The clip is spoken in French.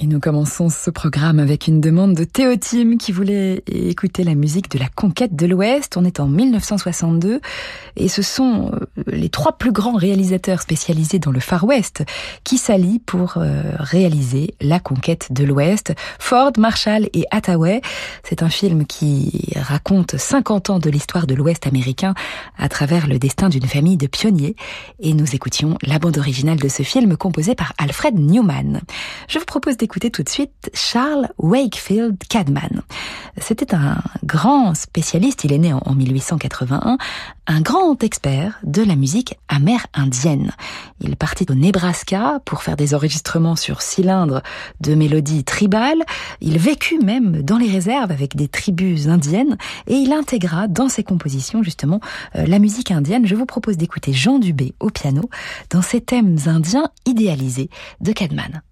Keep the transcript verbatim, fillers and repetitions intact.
Et nous commençons ce programme avec une demande de Théotime qui voulait écouter la musique de la conquête de l'Ouest. On est en mille neuf cent soixante-deux et ce sont les trois plus grands réalisateurs spécialisés dans le Far West qui s'allient pour réaliser la conquête de l'Ouest. Ford, Marshall et Hathaway. C'est un film qui raconte cinquante ans de l'histoire de l'Ouest américain à travers le destin d'une famille de pionniers. Et nous écoutions la bande originale de ce film composée par Alfred Newman. Je vous propose d'écouter tout de suite Charles Wakefield Cadman. C'était un grand spécialiste, il est né en mille huit cent quatre-vingt-un, un grand expert de la musique amérindienne. Il partit au Nebraska pour faire des enregistrements sur cylindres de mélodies tribales. Il vécut même dans les réserves avec des tribus indiennes et il intégra dans ses compositions justement la musique indienne. Je vous propose d'écouter Jean Dubé au piano dans ces thèmes indiens idéalisés de Cadman.